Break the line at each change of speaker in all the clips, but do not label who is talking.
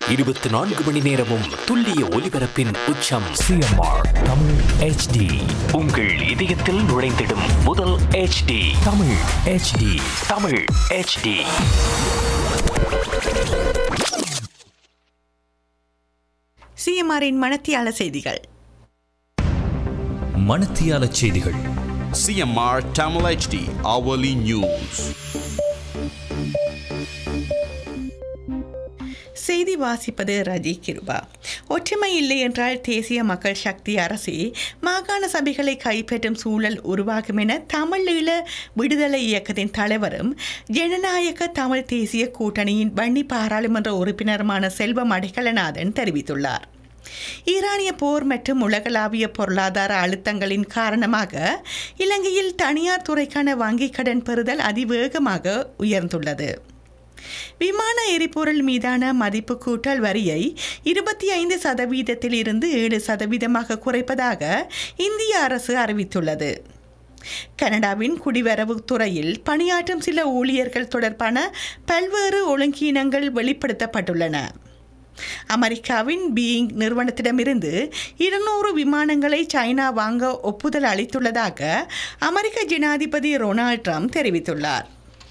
24 மணி நேரமும் துல்லிய ஒலிபரப்பின் உச்சம்.
CMR Tamil HD.
உங்கள் இதயத்தில் நுழைந்திடும் முதல் HD.
Tamil HD.
Tamil HD.
சிஎம்ஆரின் மணத்தியால செய்திகள்.
மணத்தியால செய்திகள்.
CMR Tamil HD Hourly News.
செய்தி வாசிப்பது ரஜி கிருபா. ஒற்றுமை இல்லை என்றால் தேசிய மக்கள் சக்தி அரசே மாகாண சபைகளை கைப்பற்றும் சூழல் உருவாகும் என தமிழீழ விடுதலை இயக்கத்தின் தலைவரும் ஜனநாயக தமிழ் தேசிய கூட்டணியின் வன்னி பாராளுமன்ற உறுப்பினருமான செல்வம் அடைக்கலநாதன் தெரிவித்துள்ளார். ஈரானிய போர் மற்றும் உலகளாவிய பொருளாதார அழுத்தங்களின் காரணமாக இலங்கையில் தனியார் துறைக்கான வங்கிக் கடன் பெறுதல் அதிவேகமாக உயர்ந்துள்ளது. விமான எரிபொருள் மீதான மதிப்பு கூட்டல் வரியை 25% இருந்து 7% குறைப்பதாக இந்திய அரசு அறிவித்துள்ளது. கனடாவின் குடிவரவு துறையில் பணியாற்றும் சில ஊழியர்கள் தொடர்பான பல்வேறு ஒழுங்கீனங்கள் வெளிப்படுத்தப்பட்டுள்ளன. அமெரிக்காவின் பீயிங் நிறுவனத்திடமிருந்து 200 விமானங்களை சைனா வாங்க ஒப்புதல் அளித்துள்ளதாக அமெரிக்க ஜனாதிபதி டொனால்ட் ட்ரம்ப் தெரிவித்துள்ளார்.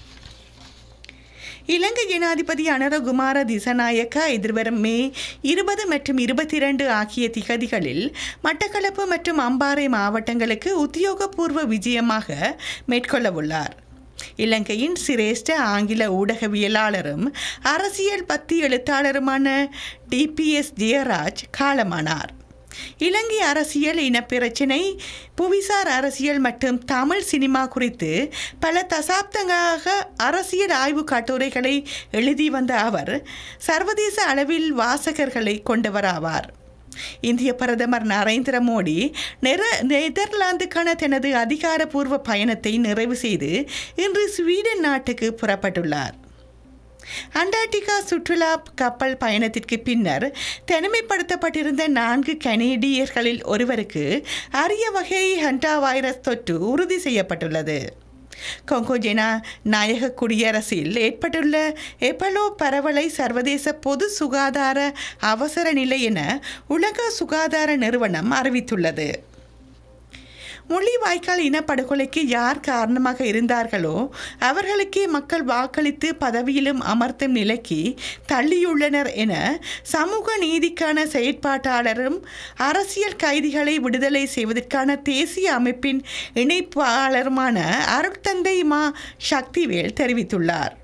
இலங்கை ஜனாதிபதி அனுரகுமார திசாநாயக்க எதிர்வரும் மே 20 மற்றும் 22 ஆகிய திகதிகளில் மட்டக்களப்பு மற்றும் அம்பாறை மாவட்டங்களுக்கு உத்தியோகபூர்வ விஜயமாக மேற்கொள்ளவுள்ளார். இலங்கையின் சிரேஷ்ட ஆங்கில ஊடகவியலாளரும் அரசியல் பத்தி எழுத்தாளருமான DPS ஜெயராஜ் காலமானார். இலங்கை அரசியல், இனப்பிரச்சினை, புவிசார் அரசியல் மற்றும் தமிழ் சினிமா குறித்து பல தசாப்தங்களாக அரசியல் ஆய்வு கட்டுரைகளை எழுதி வந்த அவர் சர்வதேச அளவில் வாசகர்களை கொண்டவராவார். இந்திய பிரதமர் நரேந்திர மோடி நெதர்லாந்துக்கான தனது அதிகாரப்பூர்வ பயணத்தை நிறைவு செய்து இன்று ஸ்வீடன் நாட்டுக்கு புறப்பட்டுள்ளார். அண்டார்டிகா சுற்றுலா கப்பல் பயணத்திற்கு பின்னர் தனிமைப்படுத்தப்பட்டிருந்த 4 கனேடியர்களில் ஒருவருக்கு அரிய வகை ஹண்டா வைரஸ் தொற்று உறுதி செய்யப்பட்டுள்ளது. கொங்கோ நாயக குடியரசில் ஏற்பட்டுள்ள எபோலா பரவலை சர்வதேச பொது சுகாதார அவசர நிலை என உலக சுகாதார நிறுவனம் அறிவித்துள்ளது. முள்ளிவாய்க்கால் இனப்படுகொலைக்கு யார் காரணமாக இருந்தார்களோ அவர்களுக்கே மக்கள் வாக்களித்து பதவியிலும் அமர்த்தும் நிலைக்கு தள்ளியுள்ளனர் என சமூக நீதிக்கான செயற்பாட்டாளரும் அரசியல் கைதிகளை விடுதலை செய்வதற்கான தேசிய அமைப்பின் இணைப்பாளருமான அருட்தந்தை மா சக்திவேல் தெரிவித்துள்ளார்.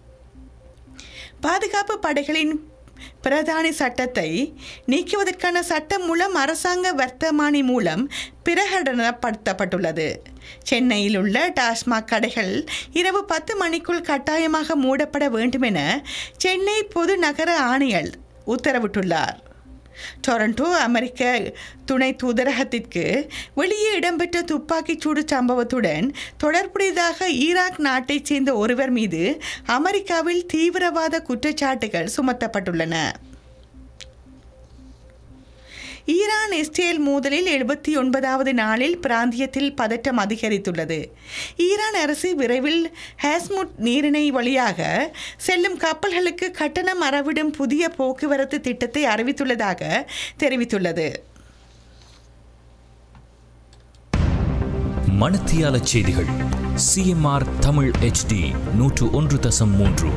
பாதுகாப்பு படைகளின் பிரதானி சட்டத்தை நீக்குவதற்கான சட்டம் மூலம் அரசாங்க வர்த்தமானி மூலம் பிரகடனப்படுத்தப்பட்டுள்ளது. சென்னையில் உள்ள டாஸ்மாக் கடைகள் இரவு 10 மணிக்குள் கட்டாயமாக மூடப்பட வேண்டும் என சென்னை பொது நகர ஆணையர் உத்தரவிட்டுள்ளார். டொரண்டோ அமெரிக்க துணை தூதரகத்திற்கு வெளியே இடம்பெற்ற துப்பாக்கிச்சூடு சம்பவத்துடன் தொடர்புடையதாக ஈராக் நாட்டைச் சேர்ந்த ஒருவர் மீது அமெரிக்காவில் தீவிரவாத குற்றச்சாட்டுகள் சுமத்தப்பட்டுள்ளன. ஈரான் இஸ்ரேல் மோதலில் 79வது நாளில் பிராந்தியத்தில் பதட்டம் அதிகரித்துள்ளது. ஈரான் அரசு விரைவில் ஹாஸ்முட் நீரிணை வழியாக செல்லும் கப்பல்களுக்கு கட்டணம் அறவிடும் புதிய போக்குவரத்து திட்டத்தை அறிவித்துள்ளதாக தெரிவித்துள்ளது.
மணத்தியால செய்திகள். CMR Tamil HD 101.3.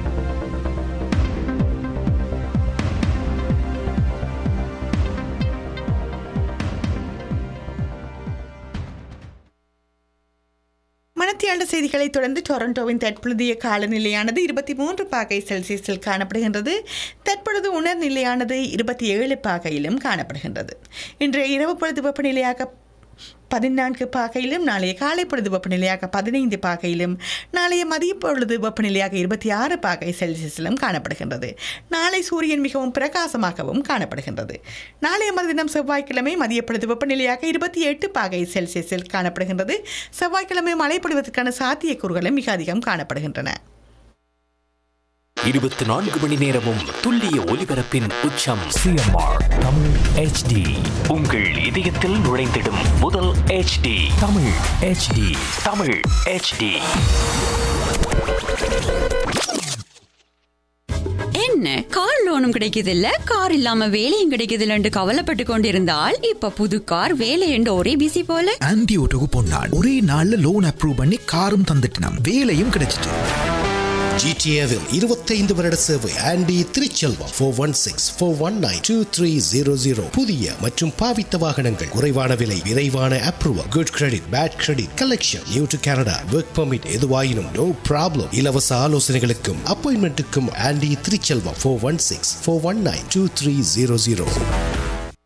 மணத்தியால செய்திகளை தொடர்ந்து டொரண்டோவின் தற்பொழுதைய காலநிலையானது 23 பாகை செல்சியஸில் காணப்படுகின்றது. தற்பொழுது உணர்நிலையானது 27 பாகையிலும் காணப்படுகின்றது. இன்றைய இரவு பொழுது வெப்பநிலையாக 14 பாகையிலும், நாளைய காலை பொழுது வெப்பநிலையாக 15 பாகையிலும், நாளைய மதிய பொழுது வெப்பநிலையாக 26 பாகை செல்சியஸிலும் காணப்படுகின்றது. நாளை சூரியன் மிகவும் பிரகாசமாகவும் காணப்படுகின்றது. நாளைய மறுதினம் செவ்வாய்க்கிழமை மதிய பொழுது வெப்பநிலையாக 28 பாகை செல்சியஸில் காணப்படுகின்றது. செவ்வாய்க்கிழமை மழை பொழிவதற்கான சாத்தியக்கூறுகளும் மிக அதிகம் காணப்படுகின்றன.
24 மணி நேரமும் துல்லிய ஒலிபரப்பின் உச்சம்.
CMR Tamil HD.
உங்கள் இதயத்தில் நுழைந்திடும் முதல் HD.
Tamil HD.
Tamil HD.
என்ன கார் லோனும் கிடைக்குது இல்ல, கார் இல்லாம வேலையும் கிடைக்குது இல்லன்னு கவலைப்பட்டு கொண்டிருந்தால் இப்ப புது கார் வேலை என்று ஒரே பிசி போல.
ஆன்டி ஓட்டோக்கு போனாள், ஒரே நாள்ல லோன் அப்ரூவ் பண்ணி காரும் தந்துட்டினாம், வேலையும் கிடைச்சிட்டு.
ஜிடிஏவில் 25 வருட சேவை. ஆண்டி திருச்செல்வம் 416-419-2300. புதிய மற்றும் பாவித்த வாகனங்கள், குறைவான விலை, விரைவான approval, good credit, bad credit, collection, new to Canada, work permit, எதுவாயினும் நோ ப்ராப்ளம். இலவச ஆலோசனைகளுக்கும் அப்பாயின்மெண்ட்டுக்கும் ஆண்டி திருச்செல்வம் 416-419-2300.